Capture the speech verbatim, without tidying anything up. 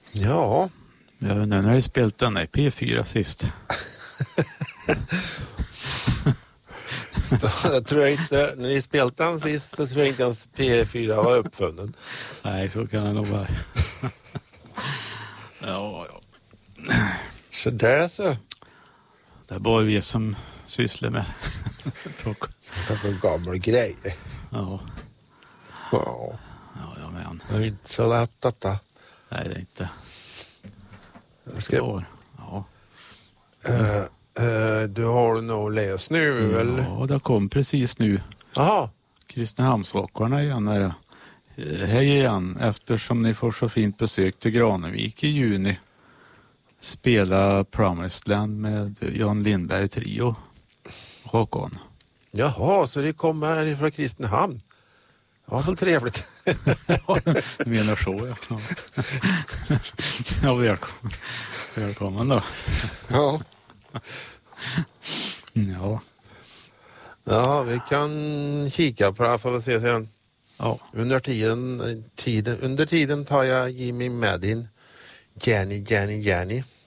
Ja. Jag vet inte, när har spelat den i P fyra sist? Jag tror jag inte, när ni spelat den sist så tror jag inte ens P fyra var uppfunnen. Nej, så kan det nog vara. Ja, ja. Så där så. Det är bara vi som sysslar med. Det var gamla grejer. Ja. Ja. Ja, jag men. Det är inte så lätt detta. Nej, det är inte. Jag ska... Ja. Ja. Uh, uh, du har nog läst nu, Mm, väl? ja, det kom precis nu. Jaha. Kristinehamnsåkarna igen är det. Eh, Hej igen, eftersom ni får så fint besök till Granevik i juni. Spela Promised Land med Jan Lindberg Trio. Håkon. Jaha, så det kommer härifrån Kristinehamn. Ja, väl trevligt. Ja, du menar så, ja. Ja, välkommen. Välkommen då. Ja. Ja. Ja, vi kan kika på det här för att se sen. Ja. Under tiden, tiden, under tiden tar jag Jimmy Madin. Jenny, Jenny, Jenny.